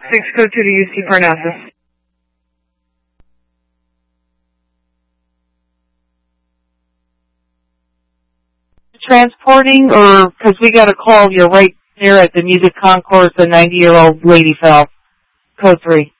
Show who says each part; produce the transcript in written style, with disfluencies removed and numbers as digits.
Speaker 1: 6, code 2 to UC Parnassus.
Speaker 2: Transporting, or, because we got a call, you're right there at the Music Concourse, a 90-year-old lady fell. Code 3.